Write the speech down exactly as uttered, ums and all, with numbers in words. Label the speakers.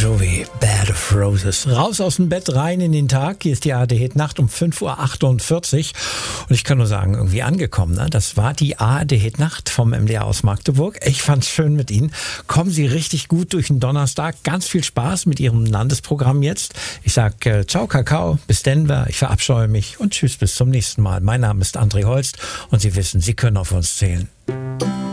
Speaker 1: Jovi, Bed of Roses. Raus aus dem Bett, rein in den Tag. Hier ist die A R D Hit Nacht um fünf Uhr achtundvierzig. Und ich kann nur sagen, irgendwie angekommen. Ne? Das war die A R D Hit Nacht vom M D R aus Magdeburg. Ich fand's schön mit Ihnen. Kommen Sie richtig gut durch den Donnerstag. Ganz viel Spaß mit Ihrem Landesprogramm jetzt. Ich sag äh, ciao Kakao, bis Denver. Ich verabscheue mich und tschüss bis zum nächsten Mal. Mein Name ist André Holst und Sie wissen, Sie können auf uns zählen.